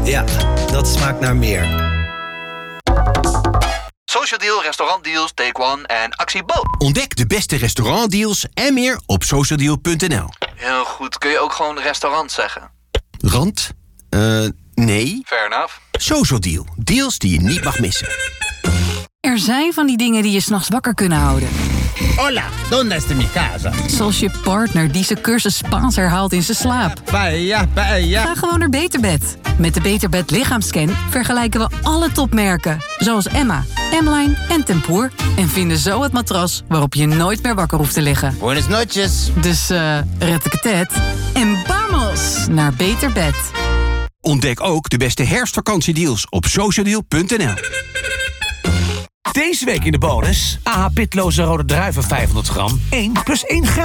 Ja, dat smaakt naar meer. Social Deal, restaurantdeals, Take One en Actie Bo. Ontdek de beste restaurantdeals en meer op socialdeal.nl. Heel goed, kun je ook gewoon restaurant zeggen? Rand? Nee. Fair enough. Social Deal. Deals die je niet mag missen. Er zijn van die dingen die je 's nachts wakker kunnen houden. Hola, ¿dónde está mi casa? Zoals je partner die zijn cursus Spaans herhaalt in zijn slaap. Paella, paella. Ga gewoon naar Beterbed. Met de Beterbed lichaamscan vergelijken we alle topmerken. Zoals Emma, M-Line en Tempoor. En vinden zo het matras waarop je nooit meer wakker hoeft te liggen. Buenas noches. Dus red ik het et en vamos naar Beterbed. Ontdek ook de beste herfstvakantiedeals op socialdeal.nl. Deze week in de bonus. AH Pitloze rode druiven 500 gram. 1 + 1 gratis.